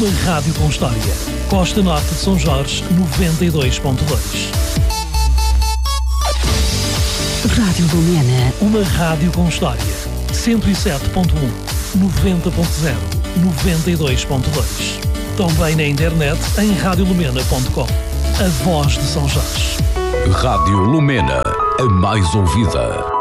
Uma rádio com história. Costa Norte de São Jorge, 92.2. Rádio Lumena. Uma rádio com história. 107.1, 90.0, 92.2. Também na internet em radiolumena.com. A voz de São Jorge. Rádio Lumena, a mais ouvida.